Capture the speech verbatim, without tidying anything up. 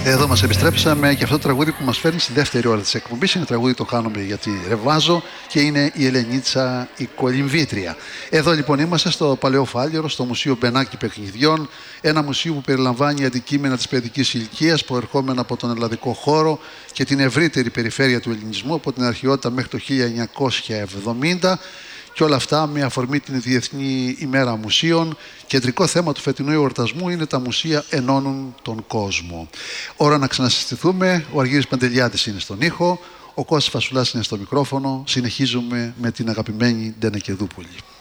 Εδώ μας επιστρέψαμε και αυτό το τραγούδι που μας φέρνει στη δεύτερη ώρα της εκπομπής είναι τραγούδι το κάνουμε γιατί ρεβάζω και είναι η Ελενίτσα η Κολυμβήτρια. Εδώ λοιπόν είμαστε στο Παλαιό Φάληρο, στο Μουσείο Μπενάκη Παιχνιδιών, ένα μουσείο που περιλαμβάνει αντικείμενα της παιδικής ηλικίας προερχόμενα από τον ελλαδικό χώρο και την ευρύτερη περιφέρεια του ελληνισμού από την αρχαιότητα μέχρι το χίλια εννιακόσια εβδομήντα. Και όλα αυτά με αφορμή την Διεθνή ημέρα μουσείων. Κεντρικό θέμα του φετινού εορτασμού είναι τα μουσεία ενώνουν τον κόσμο. Ώρα να ξανασυστηθούμε. Ο Αργύρης Παντελιάδης είναι στον ήχο. Ο Κώστας Φασουλάς είναι στο μικρόφωνο. Συνεχίζουμε με την αγαπημένη Ντένα Κεδούπολη.